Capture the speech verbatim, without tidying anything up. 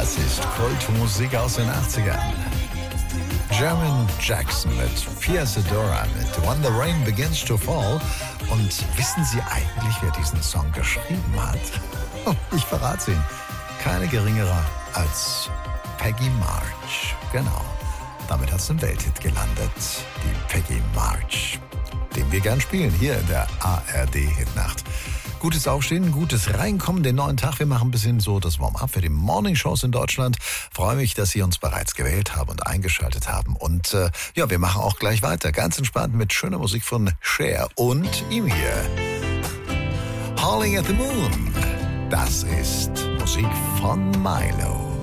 Das ist Kultmusik aus den achtzigern. Jermaine Jackson mit Pia Sedora mit When the Rain Begins to Fall. Und wissen Sie eigentlich, wer diesen Song geschrieben hat? Ich verrate Ihnen. Keine geringere als Peggy March. Genau. Damit hat es einen Welthit gelandet. Die Peggy March. Den wir gern spielen hier in der A R D-Hitnacht. Gutes Aufstehen, gutes Reinkommen, den neuen Tag. Wir machen ein bisschen so das Warm-up für die Morning-Shows in Deutschland. Freue mich, dass Sie uns bereits gewählt haben und eingeschaltet haben. Und äh, ja, wir machen auch gleich weiter. Ganz entspannt mit schöner Musik von Cher und ihm hier. Howling at the Moon. Das ist Musik von Milo.